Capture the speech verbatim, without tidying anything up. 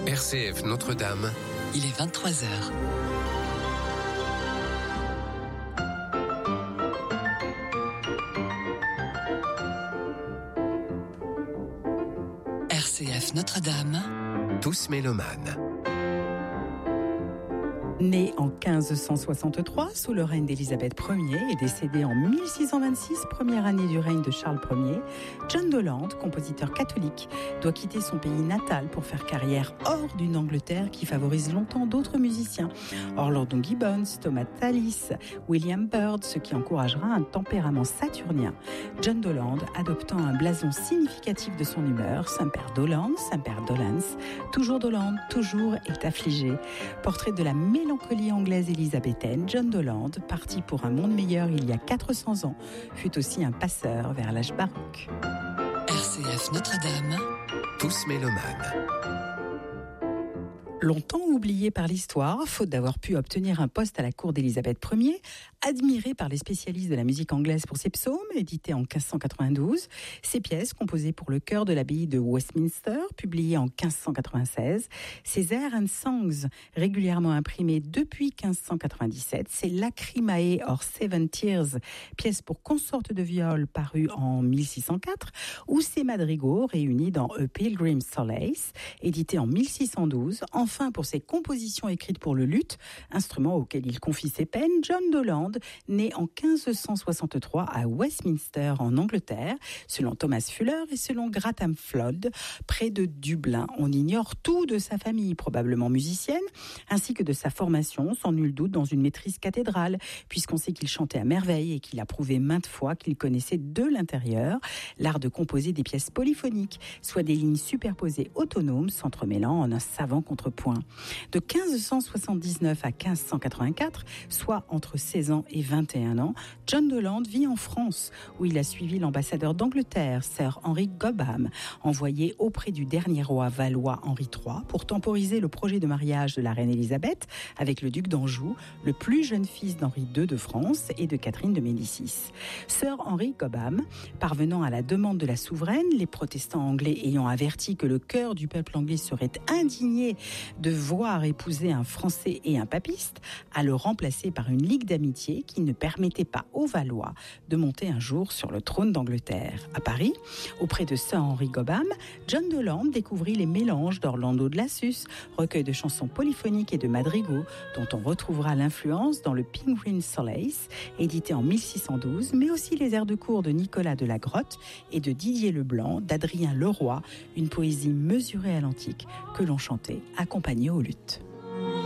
R C F Notre-Dame. Il est vingt-trois heures. R C F Notre-Dame. Tous mélomanes. Né en quinze cent soixante-trois sous le règne d'Élisabeth Ier et décédé en mille six cent vingt-six, première année du règne de Charles Ier, John Doland, compositeur catholique, doit quitter son pays natal pour faire carrière hors d'une Angleterre qui favorise longtemps d'autres musiciens. Orlando Gibbons, Thomas Tallis, William Byrd, ce qui encouragera un tempérament saturnien. John Doland adoptant un blason significatif de son humeur, Saint-Père Doland, Saint-Père Dolans, toujours Doland, toujours est affligé. Portrait de la mélancolie anglaise élisabéthaine, John Doland, parti pour un monde meilleur il y a quatre cents ans, fut aussi un passeur vers l'âge baroque. R C F Notre-Dame. Tous mélomanes. Longtemps oublié par l'histoire, faute d'avoir pu obtenir un poste à la cour d'Élisabeth Ier, admiré par les spécialistes de la musique anglaise pour ses psaumes, édités en quinze cent quatre-vingt-douze, ses pièces composées pour le chœur de l'abbaye de Westminster, publiées en quinze cent quatre-vingt-seize, ses airs and songs, régulièrement imprimés depuis quinze cent quatre-vingt-dix-sept, ses Lacrimae or Seven Tears, pièce pour consorte de viol parue en mille six cent quatre, ou ses madrigaux réunis dans A Pilgrim's Solace, édité en mille six cent douze, enfin pour ses compositions écrites pour le luth, instrument auquel il confie ses peines, John Doland, né en quinze cent soixante-trois à Westminster en Angleterre, selon Thomas Fuller et selon Grantham Flood, près de Dublin. On ignore tout de sa famille, probablement musicienne, ainsi que de sa formation, sans nul doute dans une maîtrise cathédrale, puisqu'on sait qu'il chantait à merveille et qu'il a prouvé maintes fois qu'il connaissait de l'intérieur l'art de composer des pièces polyphoniques, soit des lignes superposées autonomes s'entremêlant en un savant contrepoint. De quinze cent soixante-dix-neuf à quinze cent quatre-vingt-quatre, soit entre seize ans et vingt et un ans, John Doland vit en France, où il a suivi l'ambassadeur d'Angleterre, Sir Henry Cobham, envoyé auprès du dernier roi valois Henri trois pour temporiser le projet de mariage de la reine Élisabeth avec le duc d'Anjou, le plus jeune fils d'Henri deux de France et de Catherine de Médicis. Sir Henry Cobham, parvenant à la demande de la souveraine, les protestants anglais ayant averti que le cœur du peuple anglais serait indigné de voir épouser un Français et un papiste, a le remplacé par une ligue d'amitié qui ne permettait pas aux Valois de monter un jour sur le trône d'Angleterre. À Paris, auprès de Sir Henry Cobham, John Doland découvrit les mélanges d'Orlando de Lassus, recueil de chansons polyphoniques et de madrigaux, dont on retrouvera l'influence dans le Pilgrim's Solace, édité en mille six cent douze, mais aussi les airs de cour de Nicolas de la Grotte et de Didier Leblanc, d'Adrien Leroy, une poésie mesurée à l'antique que l'on chantait accompagnée au luth.